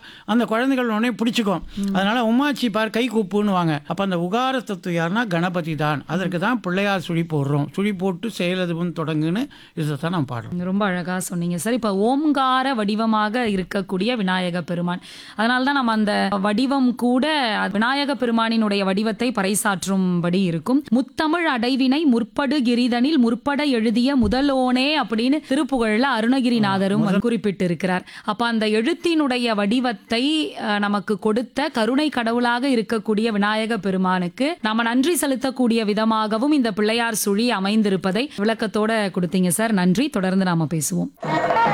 அந்த குழந்தைகள் உடனே பிடிச்சிக்கும். அதனால உமாச்சி பார் கை கூப்புன்னுவாங்க. அப்போ அந்த உகார தத்துவம் யாருன்னா கணபதி தான். அதற்கு தான் பிள்ளையார் சுழி போடுறோம். சுழி போட்டு செயலதுவும் தொடங்குன்னு இதை தான் நம்ம பாடுறோம். ரொம்ப அழகா சொன்னீங்க சார். இப்ப ஓம்கார வடிவமாக இருக்கக்கூடிய விநாயக பெருமான், அதனால தான் நம்ம அந்த வடிவம் கூட விநாயக பெருமானினுடைய வடிவத்தை பறைசாற்றும்படி இருக்கும். முத்தமிழ் அடைவினை முற்படு கிரிதனில் முற்பட எழுதிய முதலோனே அப்படின்னு திருப்புகழ்ல அருணகிரிநாதரும் குறிப்பிட்டு இருக்கிறார். அப்ப அந்த எழுத்தினுடைய வடிவத்தை நமக்கு கொடுத்த கருணை கடவுளாக இருக்கக்கூடிய விநாயக பெருமானுக்கு நாம நன்றி செலுத்தக்கூடிய விதமாகவும் இந்த பிள்ளையார் சுழி அமைந்திருப்பதை விளக்கத்தோட கொடுத்தீங்க சார். நன்றி. தொடர்ந்து நாம பேசுவோம்.